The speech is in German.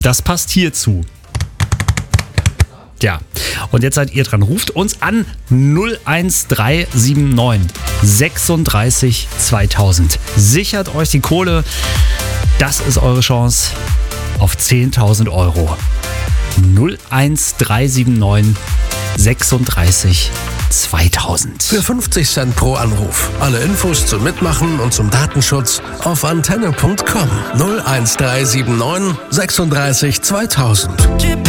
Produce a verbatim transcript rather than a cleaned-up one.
Das passt hierzu. Ja, und jetzt seid ihr dran. Ruft uns an null eins drei sieben neun sechsunddreißig zweitausend. Sichert euch die Kohle. Das ist eure Chance auf zehntausend Euro. null eins drei sieben neun sechsunddreißig zweitausend. Für fünfzig Cent pro Anruf. Alle Infos zum Mitmachen und zum Datenschutz auf antenne punkt com. null eins drei sieben neun sechsunddreißig zweitausend.